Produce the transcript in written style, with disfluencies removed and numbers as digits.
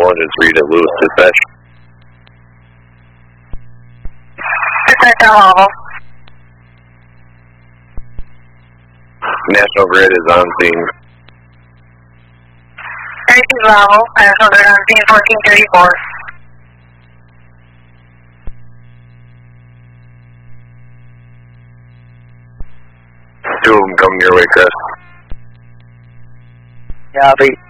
Intelligence read at Lewis Dispatch. Dispatch level. National Grid is on scene. 32 level, National Grid on scene 1434. Two of them coming your way, Chris. Copy.